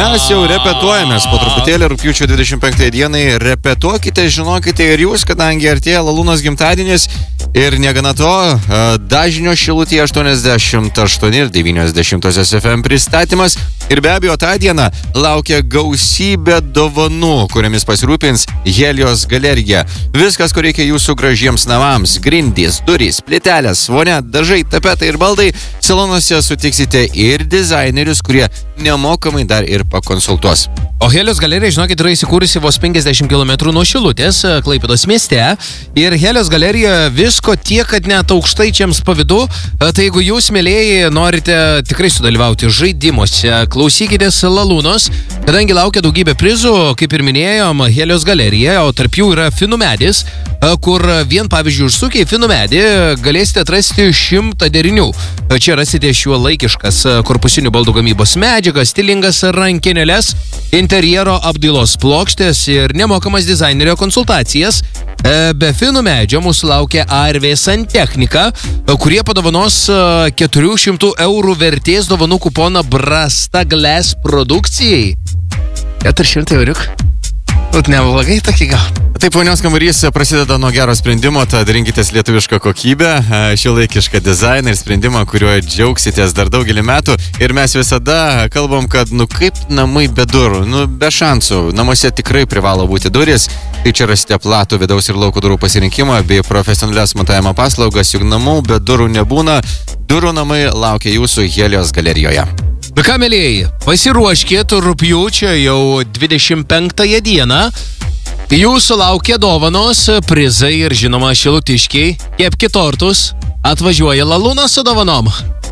Mes jau repetuojamės po truputėlį rugpjūčio 25 dienai. Repetuokite, žinokite ir jūs, kadangi artėja Lalūnos gimtadienis. Ir negana to, dažnio Šilutėje 88 ir 90 FM pristatymas. Ir be abejo, tą dieną laukia gausybė dovanų, kuriamis pasirūpins Helios galerija. Viskas, ko reikia jūsų gražiems namams. Grindys, durys, plytelės, vonia, dažai, tapetai ir baldai. Salonuose sutiksite ir dizainerius, kurie nemokamai dar ir pakonsultuos. O Helios galerija, žinokit, yra įsikūrusi vos 50 km nuo Šilutės, Klaipėdos mieste. Ir Helios galerija visko tiek, kad net aukštaičiams pavydu. Tai jeigu jūs, mėlėjai, norite tikrai sudalyvauti žaidimuose, klausykitės Lalūnos, kadangi laukia daugybė prizų, kaip ir minėjom, Helios galerija, o tarp jų yra Finų medis, kur vien, pavyzdžiui, užsukę į Finų medį galėsite atrasti 100 derinių. Čia rasite šiuolaikiškas korpusinių baldų gamybos medžiagas, stilingas rankenėles, interjero apdailos plokštės ir nemokamas dizainerio konsultacijas. Be Finų medžio mūsų laukia ARV Santechnika, kurie padovanos 400 eurų vertės dovanų kuponą Brasta Glass produkcijai. 400 euriuk. Neblogai tokį gal. Taip, ponios kambarys prasideda nuo gero sprendimo, tad rinkitės lietuvišką kokybę, šiuolaikišką dizainą ir sprendimą, kuriuo džiaugsitės dar daugelį metų. Ir mes visada kalbam, kad kaip namai be durų, be šansų. Namuose tikrai privalo būti durys. Tai čia rasite platų vidaus ir lauko durų pasirinkimą bei profesionalias montavimo paslaugas, juk namų be durų nebūna. Durų namai laukia jūsų Helios galerijoje. Ką, mėlėjai, pasiruoškit, rugpjūčio jau 25 dieną. Jūsų laukia dovanos, prizai ir žinoma šilutiškiai. Kepkit tortus, atvažiuoja Lalūna su dovanom.